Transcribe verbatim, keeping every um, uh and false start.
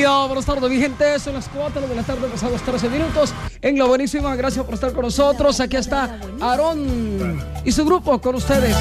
familia, buenas tardes, mi gente. Son las cuatro de la tarde, pasados trece minutos. En La Buenísima, gracias por estar con nosotros. Aquí está Aarón y su grupo con ustedes.